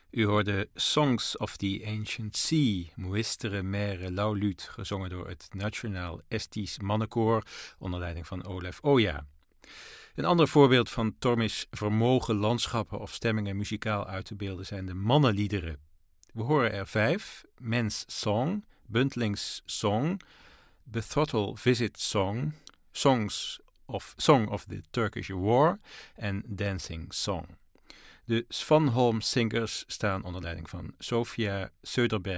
U hoorde Songs of the Ancient Sea, Muistere Mere Lauluut, gezongen door het Nationaal Estisch Mannenkoor onder leiding van Olaf Oja. Een ander voorbeeld van Tormis vermogen landschappen of stemmingen muzikaal uit te beelden zijn de mannenliederen. We horen er 5: Men's Song, Buntling's Song, Bethrottle Visit Song, Song of the Turkish War en Dancing Song. De Svanholm Singers staan onder leiding van Sofia Söderberg